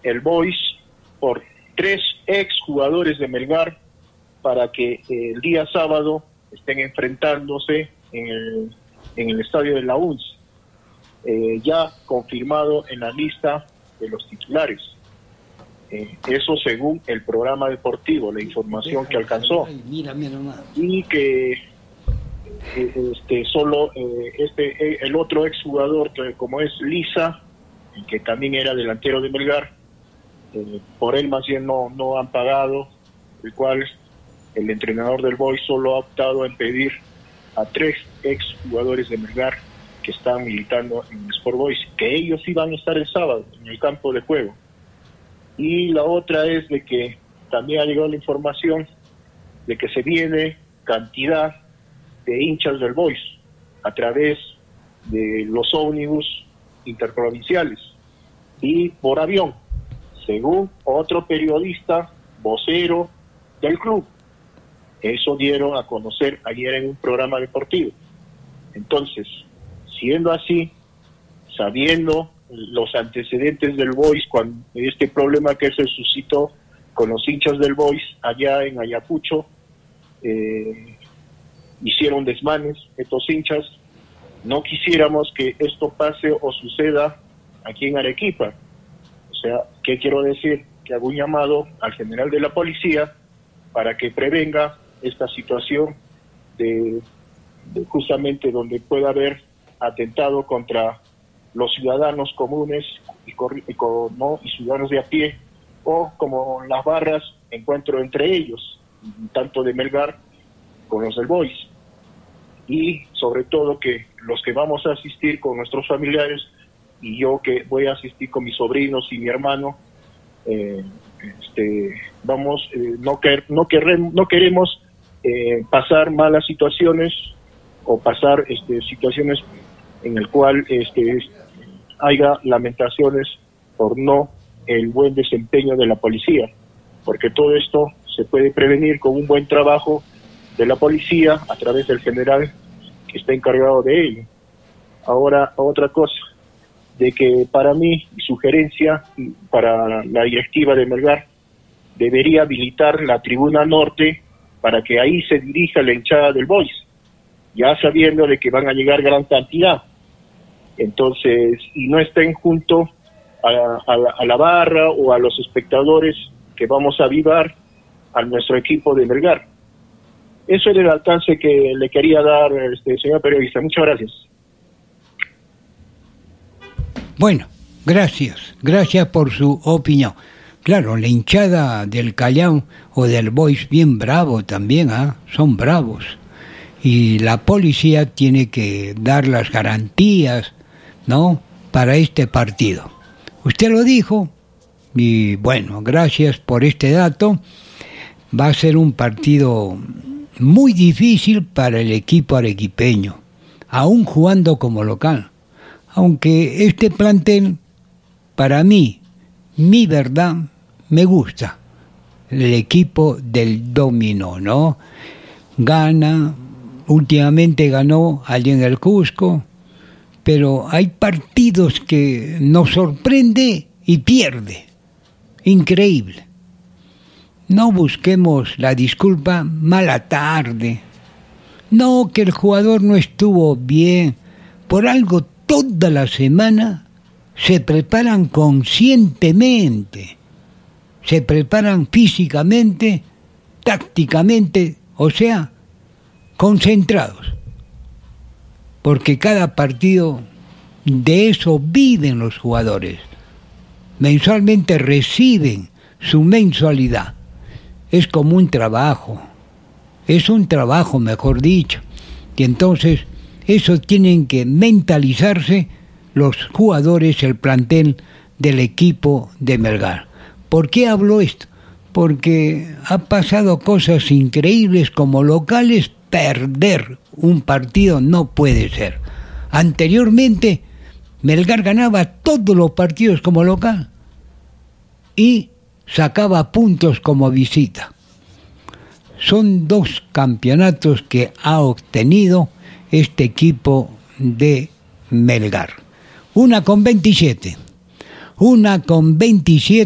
el Boys por 3 exjugadores de Melgar para que el día sábado estén enfrentándose en el estadio de la UNS, ya confirmado en la lista de los titulares. Eso según el programa deportivo, la información que alcanzó. Y que solo el otro exjugador, que como es Lisa, que también era delantero de Melgar, por él más bien no han pagado, el cual el entrenador del Boys solo ha optado en pedir a 3 exjugadores de Melgar que están militando en el Sport Boys, que ellos iban a estar el sábado en el campo de juego. Y la otra es de que también ha llegado la información de que se viene cantidad de hinchas del Boys a través de los ómnibus interprovinciales y por avión, según otro periodista vocero del club. Eso dieron a conocer ayer en un programa deportivo. Entonces, siendo así, sabiendo los antecedentes del Boys, cuando este problema que se suscitó con los hinchas del Boys allá en Ayacucho, hicieron desmanes estos hinchas, no quisiéramos que esto pase o suceda aquí en Arequipa. O sea, ¿qué quiero decir? Que hago un llamado al general de la policía para que prevenga esta situación de justamente donde pueda haber atentado contra los ciudadanos comunes y ciudadanos de a pie, o como las barras, encuentro entre ellos, tanto de Melgar con los del Boys. Y sobre todo que los que vamos a asistir con nuestros familiares, y yo que voy a asistir con mis sobrinos y mi hermano, no queremos pasar malas situaciones o pasar situaciones en el cual haya lamentaciones por no el buen desempeño de la policía, porque todo esto se puede prevenir con un buen trabajo de la policía a través del general que está encargado de ello. Ahora, otra cosa, de que para mí, sugerencia para la directiva de Melgar, debería habilitar la tribuna norte para que ahí se dirija la hinchada del Boys, ya sabiendo de que van a llegar gran cantidad. Entonces, y no estén junto a la barra o a los espectadores que vamos a avivar a nuestro equipo de Melgar. Eso es el alcance que le quería dar, señor periodista. Muchas gracias. Bueno, gracias por su opinión. Claro, la hinchada del Callao o del Boys bien bravo también, son bravos. Y la policía tiene que dar las garantías, ¿no?, para este partido. Usted lo dijo, y bueno, gracias por este dato. Va a ser un partido muy difícil para el equipo arequipeño, aún jugando como local. Aunque este plantel, para mí, mi verdad, me gusta. El equipo del dominó, ¿no? Gana, últimamente ganó allí en el Cusco, pero hay partidos que nos sorprende y pierde. Increíble. No busquemos la disculpa mala tarde. No, que el jugador no estuvo bien. Por algo toda la semana se preparan conscientemente. Se preparan físicamente, tácticamente, o sea, concentrados. Porque cada partido, de eso viven los jugadores. Mensualmente reciben su mensualidad. Es como un trabajo. Es un trabajo, mejor dicho. Y entonces, eso tienen que mentalizarse los jugadores, el plantel del equipo de Melgar. ¿Por qué hablo esto? Porque ha pasado cosas increíbles como locales. Perder un partido no puede ser. Anteriormente, Melgar ganaba todos los partidos como local y sacaba puntos como visita. Son 2 campeonatos que ha obtenido este equipo de Melgar. Una con 27.